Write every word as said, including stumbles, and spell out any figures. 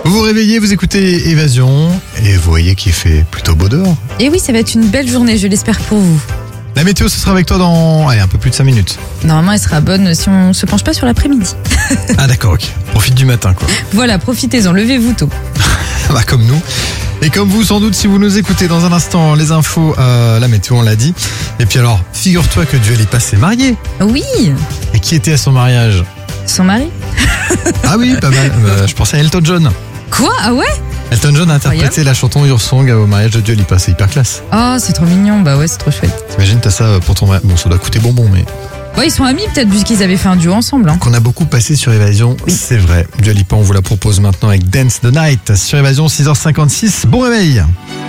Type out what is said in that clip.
Vous vous réveillez, vous écoutez Évasion et vous voyez qu'il fait plutôt beau dehors. Et oui, ça va être une belle journée, je l'espère pour vous. La météo, ce sera avec toi dans allez, un peu plus de cinq minutes. Normalement, elle sera bonne si on se penche pas sur l'après-midi. Ah d'accord, ok. Profite du matin quoi. Voilà, profitez-en, levez-vous tôt. Bah comme nous. Et comme vous, sans doute, si vous nous écoutez dans un instant, les infos, euh, la météo, on l'a dit. Et puis alors, figure-toi que Dua Lipa s'est mariée. Oui, Et qui était à son mariage? son mari. Ah oui, pas mal. Euh, je pensais à Elton John. Quoi? Ah ouais? Elton John a interprété Incroyable. la chanson Your Song au mariage de Dua Lipa. C'est hyper classe. Oh, c'est trop mignon, bah ouais, c'est trop chouette. T'imagines, t'as ça pour ton mariage. Bon, ça doit coûter bonbon, mais Ouais, ils sont amis peut-être, puisqu'ils avaient fait un duo ensemble. Hein. qu'on a beaucoup passé sur Évasion, Oui. c'est vrai. Dua Lipa, on vous la propose maintenant avec Dance the Night sur Évasion, six heures cinquante-six. Bon réveil.